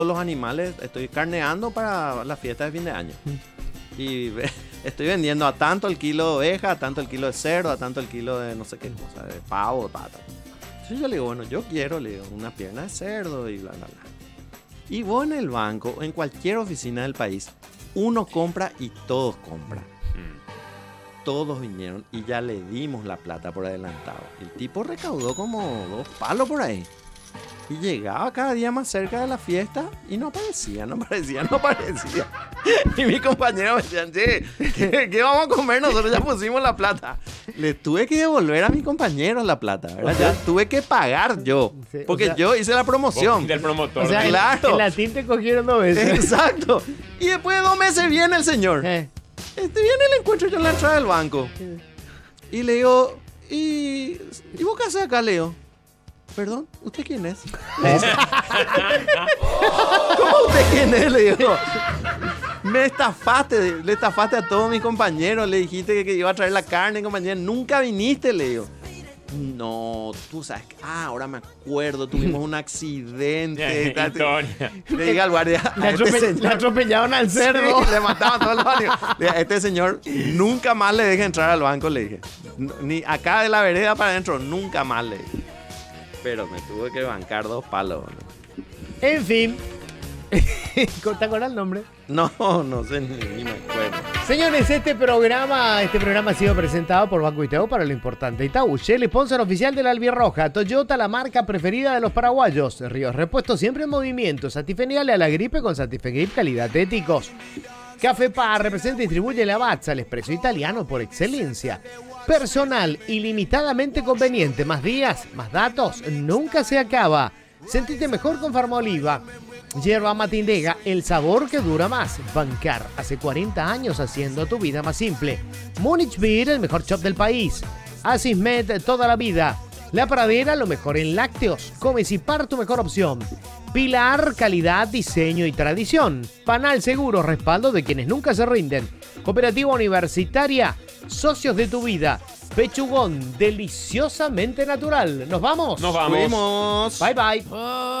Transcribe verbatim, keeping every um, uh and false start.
los animales, estoy carneando para la fiesta de fin de año. Y estoy vendiendo a tanto el kilo de oveja, a tanto el kilo de cerdo, a tanto el kilo de no sé qué cosa, de pavo, pata. Entonces yo le digo, bueno, yo quiero, le digo, una pierna de cerdo y bla, bla, bla. Y vos en el banco, en cualquier oficina del país, uno compra y todos compran. Mm. Todos vinieron y ya le dimos la plata por adelantado. El tipo recaudó como dos palos por ahí. Y llegaba cada día más cerca de la fiesta y no aparecía, no aparecía, no aparecía. Y mis compañeros me decían, che, ¿qué, ¿qué vamos a comer? Nosotros ya pusimos la plata. Le tuve que devolver a mis compañeros la plata, ¿verdad? Ya tuve que pagar yo, porque o sea, yo hice la promoción. Del promotor. O sea, claro. En latín te cogieron dos veces. Exacto. Y después de dos meses viene el señor. Eh. Este viene y le encuentro yo en la entrada del banco. Y le digo, ¿y, ¿y vos qué haces acá, Leo? Perdón, ¿usted quién es? ¿Cómo usted quién es? Le digo. Me estafaste, le estafaste a todos mis compañeros, le dijiste que, que iba a traer la carne, compañero. Nunca viniste, le digo. No, tú sabes, ah, ahora me acuerdo, tuvimos un accidente. Le dije al guardia, le, atrope- este le atropellaron al cerdo. Sí, le mataban todos los años. Le dije, este señor nunca más le deje entrar al banco, le dije. Ni acá de la vereda para adentro, nunca más le dije. Pero me tuve que bancar dos palos. En fin. ¿Te acuerdas el nombre? No, no sé, ni, ni me acuerdo. Señores, este programa, este programa ha sido presentado por Banco Itaú para lo importante. Itaú, Shell, sponsor oficial de la Albirroja. Toyota, la marca preferida de los paraguayos. Ríos Repuesto siempre en movimiento. Satifeniale a la gripe con Satifengrip calidad éticos. Café Pa representa y distribuye Lavazza, el expreso italiano por excelencia. Personal ilimitadamente conveniente. Más días, más datos, nunca se acaba. Sentite mejor con Farmaoliva. Yerba Matindega, el sabor que dura más. Bancar, hace cuarenta años haciendo tu vida más simple. Múnich Beer, el mejor shop del país. Asismed, toda la vida. La Pradera, lo mejor en lácteos. Comecipar, tu mejor opción. Pilar, calidad, diseño y tradición. Panal Seguro, respaldo de quienes nunca se rinden. Cooperativa Universitaria, socios de tu vida. Pechugón, deliciosamente natural. ¿Nos vamos? Nos vamos. Fuimos. Bye, bye.